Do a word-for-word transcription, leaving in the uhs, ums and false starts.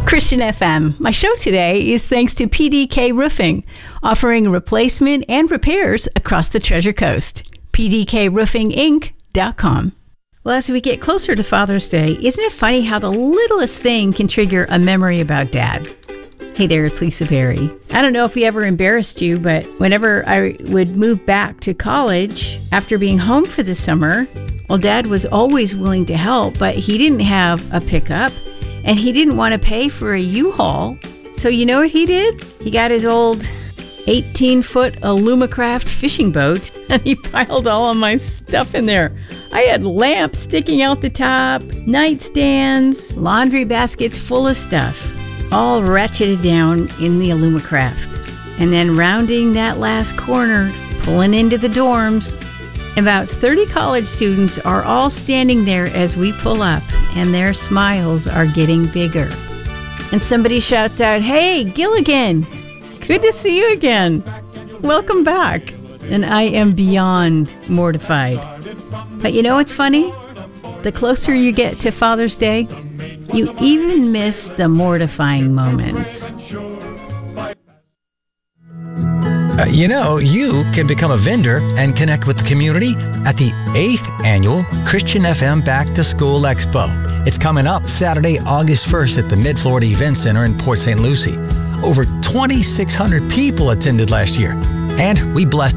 Christian F M. My show today is thanks to P D K Roofing, offering replacement and repairs across the Treasure Coast. P D K roofing inc dot com. Well, as we get closer to Father's Day, isn't it funny how the littlest thing can trigger a memory about Dad? Hey there, it's Lisa Berry. I don't know if he ever embarrassed you, but whenever I would move back to college after being home for the summer, well, Dad was always willing to help, but he didn't have a pickup and he didn't want to pay for a U-Haul. So you know what he did? He got his old eighteen-foot Alumacraft fishing boat and he piled all of my stuff in there. I had lamps sticking out the top, nightstands, laundry baskets full of stuff, all ratcheted down in the Alumacraft. And then rounding that last corner, pulling into the dorms, about thirty college students are all standing there as we pull up, and their smiles are getting bigger. And somebody shouts out, "Hey, Gilligan, good to see you again. Welcome back." And I am beyond mortified. But you know what's funny? The closer you get to Father's Day, you even miss the mortifying moments. Uh, you know, you can become a vendor and connect with the community at the eighth Annual Christian F M Back to School Expo. It's coming up Saturday, August first at the Mid-Florida Event Center in Port Saint Lucie. Over twenty-six hundred people attended last year, and we blessed